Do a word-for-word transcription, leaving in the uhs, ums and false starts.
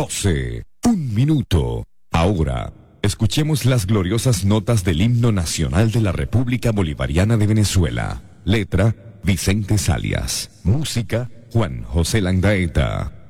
doce, un minuto. Ahora, escuchemos las gloriosas notas del himno nacional de la República Bolivariana de Venezuela. Letra, Vicente Salias. Música, Juan José Landaeta.